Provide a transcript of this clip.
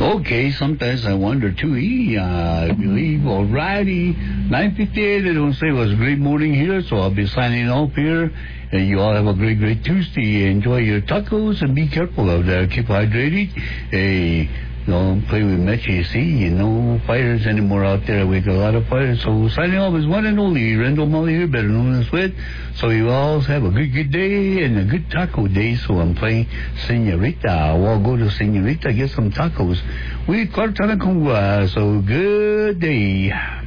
Okay, sometimes I wonder too. I believe alrighty. 9:58. They don't say it was a great morning here, so I'll be signing off here. And you all have a great Tuesday. Enjoy your tacos and be careful out there. Keep hydrated. Hey, don't play with Mechi. See, no fires anymore out there. We got a lot of fires. So signing off is one and only Randall Molly here, better known as Sweat. So you all have a good day and a good taco day. So I'm playing Senorita. I'll go to Senorita, get some tacos. We Cortana Congua. So good day.